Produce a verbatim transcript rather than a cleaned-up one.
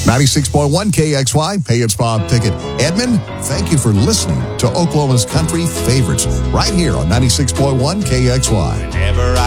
ninety-six point one K X Y. Hey, it's Bob Pickett. Edmond, thank you for listening to Oklahoma's Country Favorites right here on ninety-six point one K X Y. Whenever I